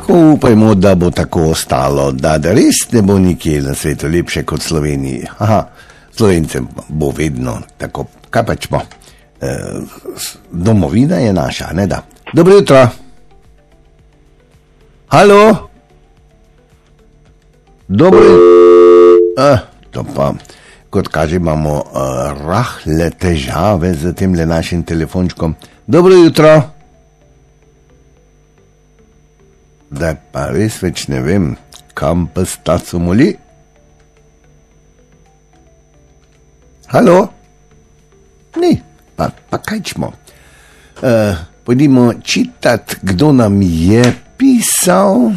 upajmo, da bo tako ostalo, da res ne bo nikjer na svetu lepše kot Sloveniji. Slovencem bo vedno tako, kaj pač bo. Domovina je naša, ne da. Dobro jutro. Halo? Dobro jutro. To pa, kot kaže, imamo rahle težave z temle našim telefončkom. Dobro jutro. Da pa res več ne vem, kam pa sta sumoli. Halo? Ni, pa kaj čmo. Pojdimo čitati, kdo nam je pisal.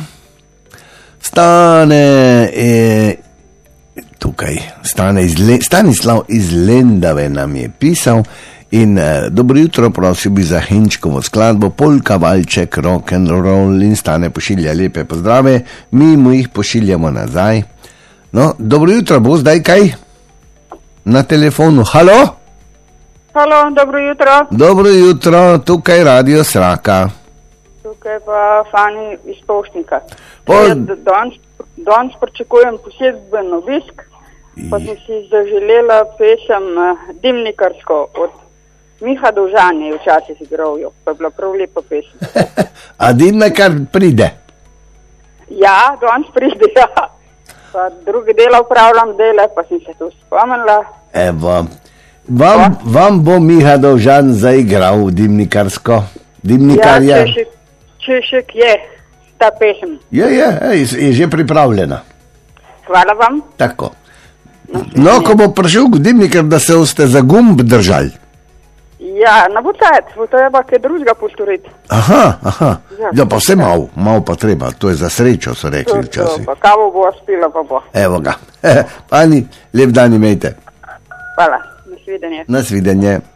Stanislav iz Lendave nam je pisal. In dobro jutro, prosil bi za Henčkovo skladbo, polka, valček, rock and roll, in Stane pošilja lepe pozdrave, mi mu jih pošiljamo nazaj. No, dobro jutro, bo zdaj kaj? Na telefonu, halo? Halo, dobro jutro. Dobro jutro, tukaj Radio Sraka. Tukaj pa Fani iz Poštnika. Danes pričakujem poseben obisk, pa sem si zaželela pesem Dimnikarsko od Miha Dovžan je včasih igral, pa je bila prav lepa pesem. A Dimnikar pride? Ja, danes pride, ja. Pa drugi del upravljam dele, pa sem se tu spomnila. Evo, vam bo Miha Dovžan zaigral Dimnikarsko? Dimnikarja? Ja, če še kje ta pesem. Je že pripravljena. Hvala vam. Tako. No, ko bo prišel Dimnikar, da se boste za gumb držali. Ja, ne bo treba kaj drugega postoriti. Aha. Ja, pa vse malo pa treba, to je za srečo, so rekli včasih. Pa kavo bo spila, pa bo. Evo ga. Pani, lep dan imejte. Hvala, nasvidenje. Nasvidenje.